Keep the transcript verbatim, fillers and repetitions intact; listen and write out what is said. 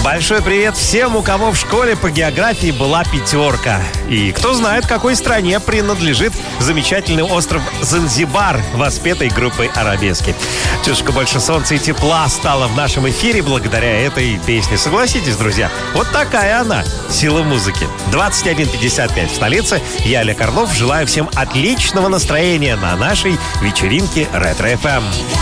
Большой привет всем, у кого в школе по географии была пятерка. И кто знает, какой стране принадлежит замечательный остров Занзибар, воспетой группой «Арабески». Чуточку больше солнца и тепла стало в нашем эфире благодаря этой песне. Согласитесь, друзья, вот такая она, сила музыки. двадцать один пятьдесят пять в столице. Я, Олег Орлов, желаю всем отличного настроения на нашей вечеринке Ретро эф эм.